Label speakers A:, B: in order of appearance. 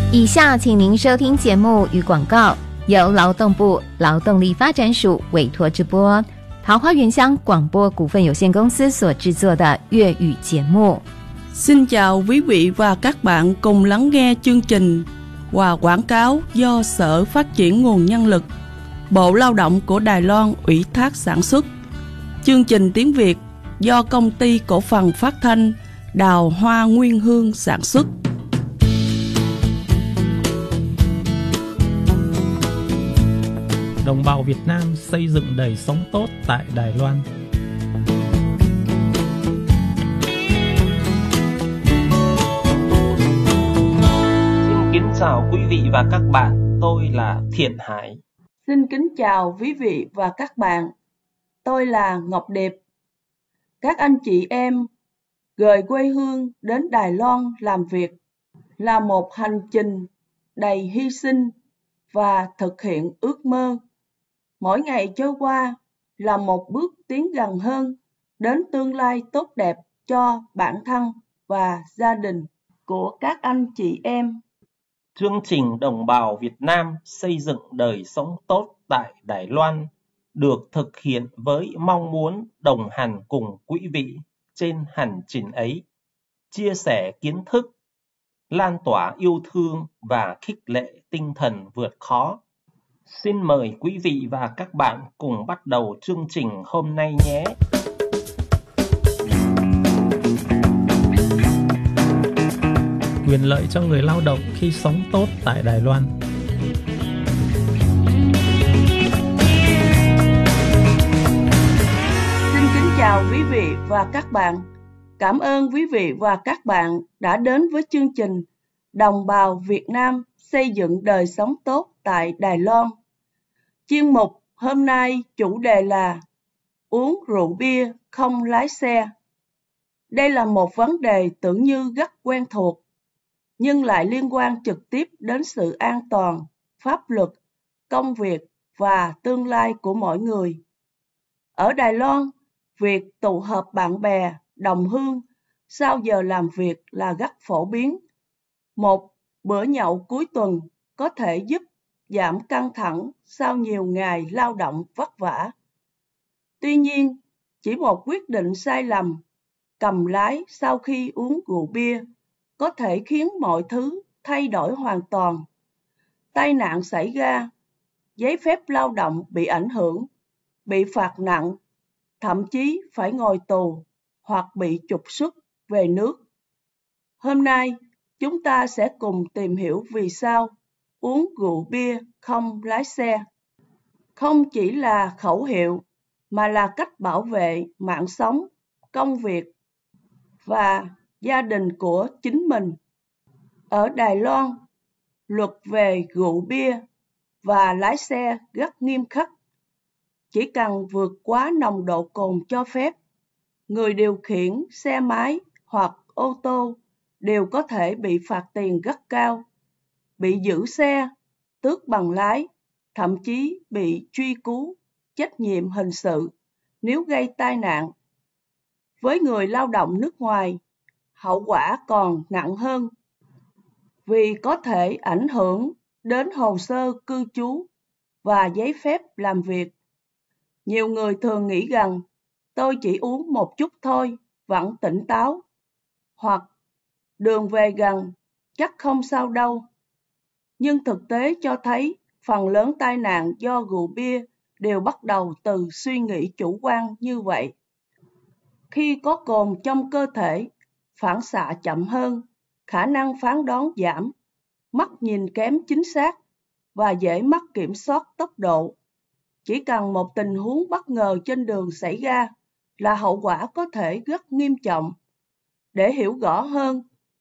A: 以下请您收听节目与广告，由劳动部劳动力发展署委托直播，桃花源乡广播股份有限公司所制作的粤语节目。
B: Xin chào quý vị và các bạn cùng lắng nghe chương trình và quảng cáo do Sở Phát triển Nguồn Nhân lực, Bộ Lao động của Đài Loan ủy thác sản xuất. Chương trình tiếng Việt do Công ty Cổ phần Phát thanh Đào Hoa Nguyên Hương sản xuất.
C: Đồng bào Việt Nam xây dựng đời sống tốt tại Đài Loan.
D: Xin kính chào quý vị và các bạn, tôi là Thiện Hải.
B: Xin kính chào quý vị và các bạn, tôi là Ngọc Điệp. Các anh chị em rời quê hương đến Đài Loan làm việc là một hành trình đầy hy sinh và thực hiện ước mơ. Mỗi ngày trôi qua là một bước tiến gần hơn đến tương lai tốt đẹp cho bản thân và gia đình của các anh chị em.
D: Chương trình Đồng bào Việt Nam xây dựng đời sống tốt tại Đài Loan được thực hiện với mong muốn đồng hành cùng quý vị trên hành trình ấy, chia sẻ kiến thức, lan tỏa yêu thương và khích lệ tinh thần vượt khó. Xin mời quý vị và các bạn cùng bắt đầu chương trình hôm nay nhé.
C: Quyền lợi cho người lao động khi sống tốt tại Đài Loan.
B: Xin kính chào quý vị và các bạn. Cảm ơn quý vị và các bạn đã đến với chương trình Đồng bào Việt Nam xây dựng đời sống tốt tại Đài Loan. Chuyên mục hôm nay chủ đề là uống rượu bia không lái xe. Đây là một vấn đề tưởng như rất quen thuộc, nhưng lại liên quan trực tiếp đến sự an toàn, pháp luật, công việc và tương lai của mỗi người. Ở Đài Loan, việc tụ họp bạn bè, đồng hương sau giờ làm việc là rất phổ biến. Một bữa nhậu cuối tuần có thể giúp giảm căng thẳng sau nhiều ngày lao động vất vả. Tuy nhiên, chỉ một quyết định sai lầm, cầm lái sau khi uống rượu bia, có thể khiến mọi thứ thay đổi hoàn toàn. Tai nạn xảy ra, giấy phép lao động bị ảnh hưởng, bị phạt nặng, thậm chí phải ngồi tù hoặc bị trục xuất về nước. Hôm nay, chúng ta sẽ cùng tìm hiểu vì sao uống rượu bia không lái xe không chỉ là khẩu hiệu mà là cách bảo vệ mạng sống, công việc và gia đình của chính mình. Ở Đài Loan, luật về rượu bia và lái xe rất nghiêm khắc. Chỉ cần vượt quá nồng độ cồn cho phép, người điều khiển xe máy hoặc ô tô đều có thể bị phạt tiền rất cao, bị giữ xe, tước bằng lái, thậm chí bị truy cứu trách nhiệm hình sự nếu gây tai nạn. Với người lao động nước ngoài, hậu quả còn nặng hơn vì có thể ảnh hưởng đến hồ sơ cư trú và giấy phép làm việc. Nhiều người thường nghĩ rằng tôi chỉ uống một chút thôi, vẫn tỉnh táo, hoặc đường về gần, chắc không sao đâu. Nhưng thực tế cho thấy phần lớn tai nạn do rượu bia đều bắt đầu từ suy nghĩ chủ quan như vậy. Khi có cồn trong cơ thể, phản xạ chậm hơn, khả năng phán đoán giảm, mắt nhìn kém chính xác và dễ mất kiểm soát tốc độ. Chỉ cần một tình huống bất ngờ trên đường xảy ra là hậu quả có thể rất nghiêm trọng. Để hiểu rõ hơn